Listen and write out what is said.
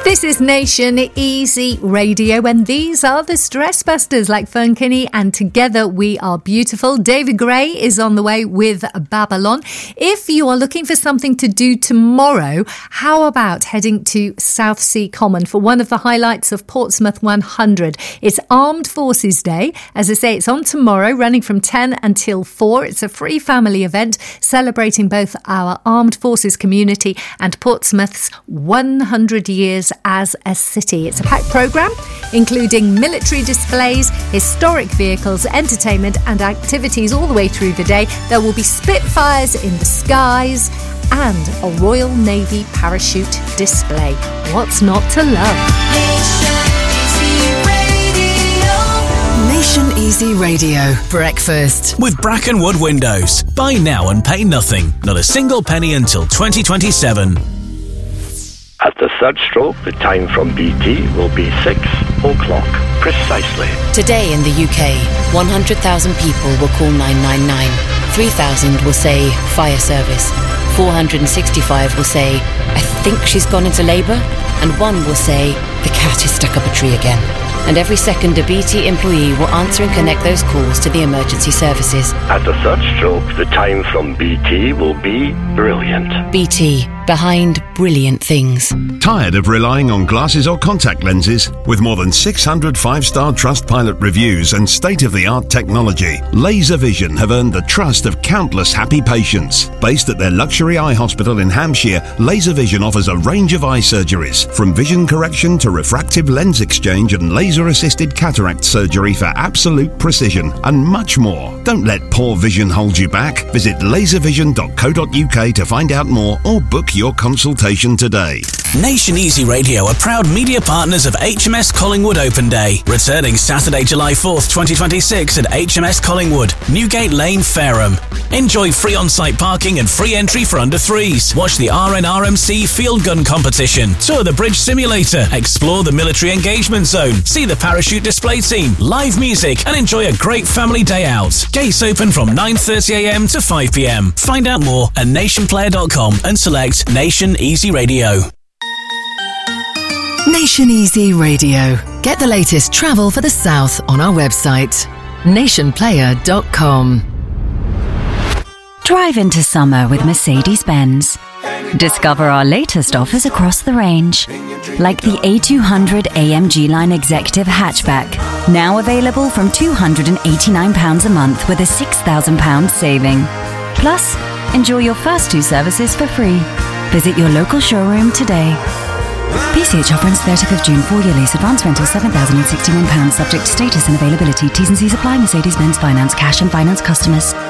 This is Nation Easy Radio, and these are the Stress Busters, like Fern Kinney and Together We Are Beautiful. David Gray is on the way with Babylon. If you are looking for something to do tomorrow, how about heading to Southsea Common for one of the highlights of Portsmouth 100? It's Armed Forces Day. As I say, it's on tomorrow, running from 10 until 4. It's a free family event celebrating both our armed forces community and Portsmouth's 100 years as a city. It's a packed programme, including military displays, historic vehicles, entertainment and activities all the way through the day. There will be Spitfires in the skies and a Royal Navy parachute display. What's not to love? Nation Easy Radio Breakfast with Brackenwood Windows. Buy now and pay nothing. Not a single penny until 2027. At the third stroke, the time from BT will be 6 o'clock precisely. Today in the UK, 100,000 people will call 999. 3,000 will say fire service. 465 will say, I think she's gone into labour. And 1 will say, the cat is stuck up a tree again. And every second, a BT employee will answer and connect those calls to the emergency services. At the third stroke, the time from BT will be brilliant. BT, behind brilliant things. Tired of relying on glasses or contact lenses? With more than 600 5-star Trustpilot reviews and state-of-the-art technology, Laser Vision have earned the trust of countless happy patients. Based at their luxury eye hospital in Hampshire, Laser Vision offers a range of eye surgeries, from vision correction to refractive lens exchange and laser-assisted cataract surgery for absolute precision, and much more. Don't let poor vision hold you back. Visit laservision.co.uk to find out more or book your consultation today. Nation Easy Radio are proud media partners of HMS Collingwood Open Day, returning Saturday, July 4th, 2026 at HMS Collingwood, Newgate Lane, Fareham. Enjoy free on-site parking and free entry for under 3s. Watch the RNRMC Field Gun Competition, tour the Bridge Simulator, explore the Military Engagement Zone, see the parachute display team, live music, and enjoy a great family day out. Gates open from 9:30am to 5pm. Find out more at nationplayer.com and select Nation Easy Radio. Nation Easy Radio. Get the latest travel for the South on our website, nationplayer.com. Drive into summer with Mercedes-Benz. Discover our latest offers across the range, like the A200 AMG Line Executive Hatchback, now available from £289 a month with a £6,000 saving. Plus, enjoy your first 2 services for free. Visit your local showroom today. PCH offer ends 30th of June. 4-year lease. Advance rental £7,061. Subject to status and availability. T's and C's apply. Mercedes-Benz Finance. Cash and finance customers.